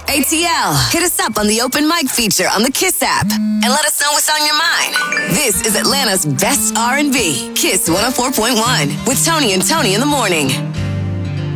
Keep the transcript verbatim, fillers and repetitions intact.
A T L, hit us up on the open mic feature on the Kiss app and let us know what's on your mind. This is Atlanta's best R and B, Kiss one oh four point one, with Tony and Tony in the morning.